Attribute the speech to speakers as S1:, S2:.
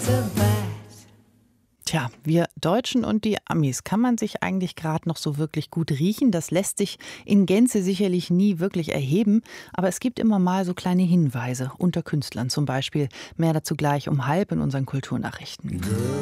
S1: Tja, wir Deutschen und die Amis, kann man sich eigentlich gerade noch so wirklich gut riechen? Das lässt sich in Gänze sicherlich nie wirklich erheben, aber es gibt immer mal so kleine Hinweise unter Künstlern zum Beispiel. Mehr dazu gleich um 12:30 in unseren Kulturnachrichten.